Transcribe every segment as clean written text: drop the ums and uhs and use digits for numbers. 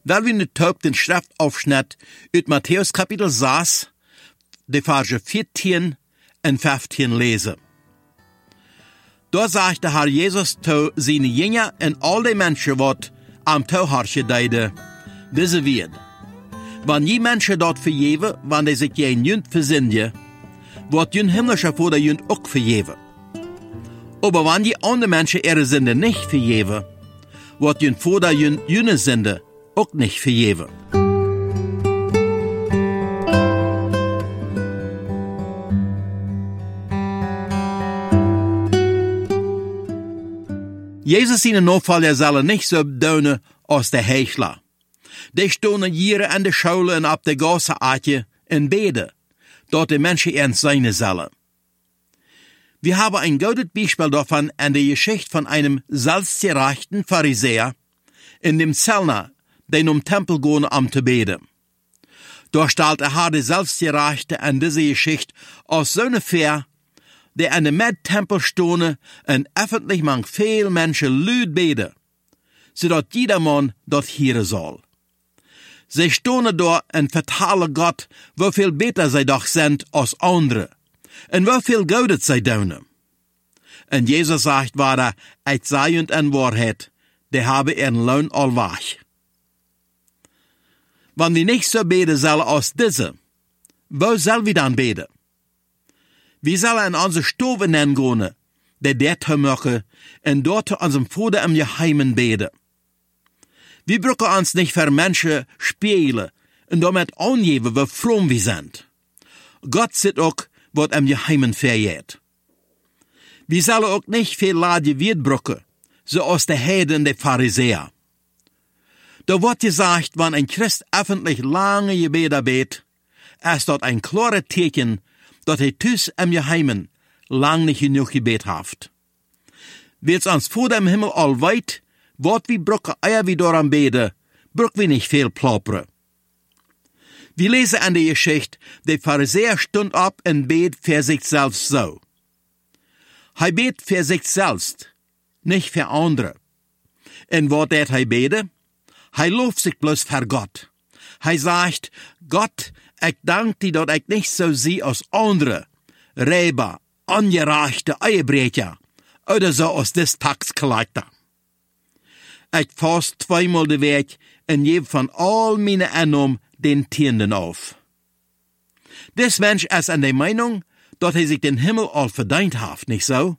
Wel we nu op den Schriftaufschnitt uit Matthäus Kapitel 6, de Verse 14 en 15 lesen. Da sagt der Herr Jesus zu seine Jünger en al die Menschen, wat am Tauharche deiden, wisse wird. Wann je Menschen dort vergeven, wann die sich je jünd verzinnen, wordt jün himmlischer Vater jünd ook vergeven. Aber wann je andere Menschen ihre Sünde nicht vergeven, wordt jün Vater jüne Sünde ook nicht vergeven. Jesus seine Nachfolger sollen nicht so doen als der Heuchler. Die stonden hier an de Schule en op de Gasse en beden, dat de Menschen ernst sein sollen. Wir haben ein gutes Beispiel davon an der Geschichte von einem selbstgerechten Pharisäer in dem Zellner, den Tempel gehen, zu beten. Da stellt der Herr der Selbstgerechte an diese Geschichte als so eine Fair, der an dem Tempel stehen und öffentlich mang viel Menschen laut beten, sodass jedermann dort hören soll. Sie stehen da und vertellen Gott, wie viel besser sie doch sind als andere und wie viel Gutes sie tun. Und Jesus sagt weiter, ich sei und in Wahrheit, die haben ihren Lohn allweg. Wenn wir nicht so beten sollen als diese, wo sollen wir dann beten? Wir sollen in unsere Stube gehen, die dort machen, und dort zu unserem Vater im Geheimen beten. Wir brauchen uns nicht für Menschen spielen und damit angeben, wie fromm wir sind. Gott sieht auch, was im Geheimen vergeht. Wir sollen auch nicht viel Lade wird brauchen, so als der Heiden der Pharisäer. Da wird gesagt, wenn ein Christ öffentlich lange Gebete bet, ist dort ein klares Zeichen, dass er tüs im Geheimen lang nicht genug Gebet haft. Wird's uns vor dem Himmel allweit, wat wie brauchen eier wie daran beten, brauchen wir nicht viel plappern. Wir lesen an der Geschichte, der Pharisäer stund ab und bet für sich selbst so. Er bet für sich selbst, nicht für andere. Und wat dat er bete? Er lobt sich bloß für Gott. Er sagt, Gott, ich danke dir, dass ich nicht so sehe als andere, Räber, angereichte Eierbrecher, oder so als des Taxkollector. Ich fast zweimal de Weg und gebe von all meine Einnahmen den Tienden auf. Des Mensch ist an der Meinung, dass er sich den Himmel all verdient hat, nicht so?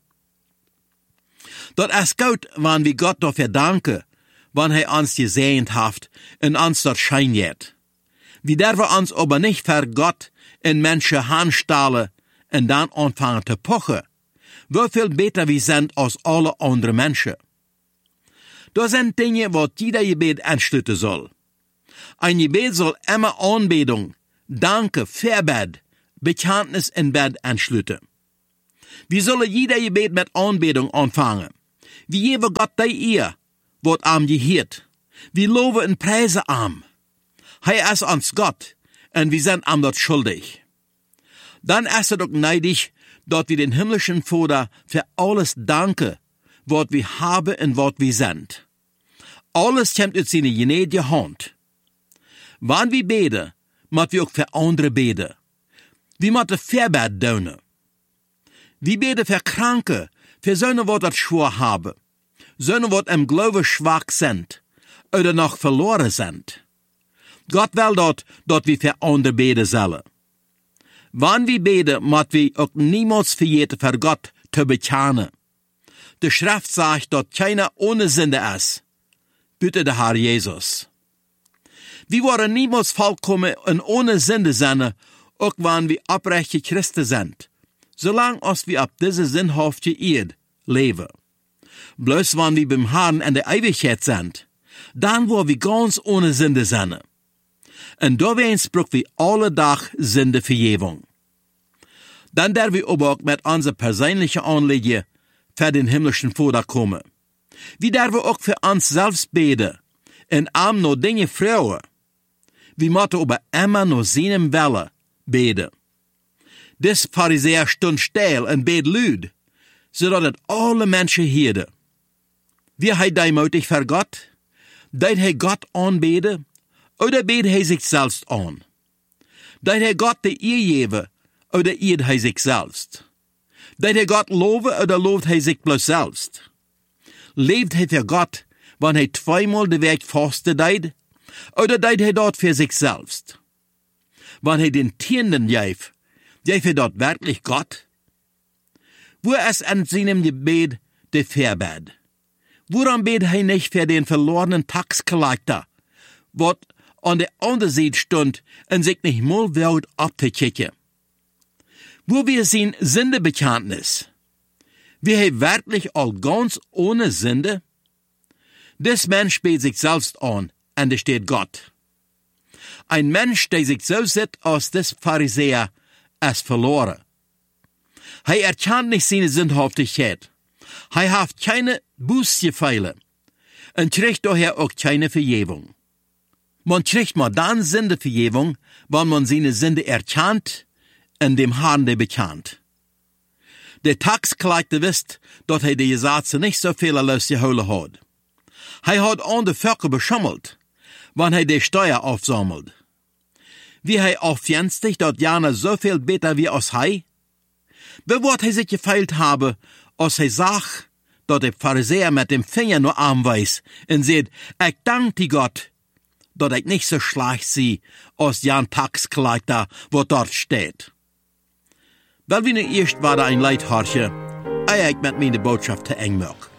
Dort ist gut, wenn wir Gott dafür danken, wenn er uns gesehnt hat und uns dort schein jet. Wir dürfen uns aber nicht für Gott in Menschen handstellen und dann anfangen zu pochen, wie viel besser wir sind als alle anderen Menschen. Da sind Dinge, was jeder Gebet anschließen soll. Ein Gebet soll immer Anbetung, Danke, Verbet, Bekenntnis in Bett anschließen. Wir sollen jeder Gebet mit Anbetung anfangen. Wir geben Gott die Ehre, was am gehört. Wir loben und preisen am. Er ist uns Gott, und wir sind am dort schuldig. Dann ist es doch neidig, dass wir den himmlischen Vater für alles danken, was wir haben und was wir sind. Alles kommt aus seiner gnädigen Hand. Wenn wir beten, müssen wir auch für andere beten. Wir müssen Verbet tun. Wir beten für Kranke, für solche, die das schwer haben, solche, die im Glauben schwach sind oder noch verloren sind. Gott will dort, dass wir für andere beten sollen. Wenn wir beten, müssen wir auch niemals vergeten, für Gott zu bekennen. Die Schrift sagt, dass keiner ohne Sünde ist, bitte der Herr Jesus. Wir wollen niemals vollkommen und ohne Sünde sein, auch wenn wir abrechte Christen sind, solange als wir ab dieser sinnhafte Erde leben. Bloß wenn wir beim Herrn in der Ewigkeit sind, dann wollen wir ganz ohne Sünde sein. Und da brauchen wir alle Tag Sündevergebung. Dann dürfen wir aber auch mit unserer persönlichen Anliegen für den himmlischen Vater kommen. Wir dürfen auch für uns selbst beten und am noch Dinge fragen. Wir müssen aber immer noch seinem Wille beten. Des Pharisäer stund still und bet laut, sodass alle Menschen hörten. Wie deumutig für Gott? Deed hij Gott aanbeden, oder beet hij zich selbst aan? Dat hij God de eer geven, oder eert hij zich selbst? Dat hij God loven, oder looft hij zich bloos selbst? Leeft hij voor God, wanneer hij zweimal de week vasten deed, oder deed hij dat voor zich selbst? Wanneer hij den Tienden geeft hij dat werkelijk God? Wo ist an seinem Gebet de Verbed? Woran bet hij nicht für den verlorenen Taxcollector, wat an der anderen Seite stund und sich nicht mal welt abzukicken? Wo wir sein Sündebekenntnis? Wir hij wirklich all ganz ohne Sünde? Des Mensch bet sich selbst an, und da steht Gott. Ein Mensch, der sich so sieht als des Pharisäer, ist verloren. Hij erkennt nicht seine Sündhaftigkeit. Hij hat keine Bußgefeile und kriegt daher auch keine Vergebung. Man kriegt mal dann Sündevergebung, wenn man seine Sünde erkennt und dem Herrn bekannt. Der Taxcollector wisst, dass hij de Gesetze nicht so viel losgeholen hat. Hij hat andere Völker beschummelt, wenn hij de Steuer aufsammelt. Wie hij aufjenstig, dat Jana so viel beter wie als hij? Bewort hij sich gefeilt habe, als hij zag, dat der Pharisäer mit dem Finger nur anweist und sagt, ich dank die Gott, dat ich nicht so schlecht sie, als Jan Taxcollector, wo dort steht. Weil wie ne erst war da ein Leitharche, ich mit mir die Botschaft te eng mag.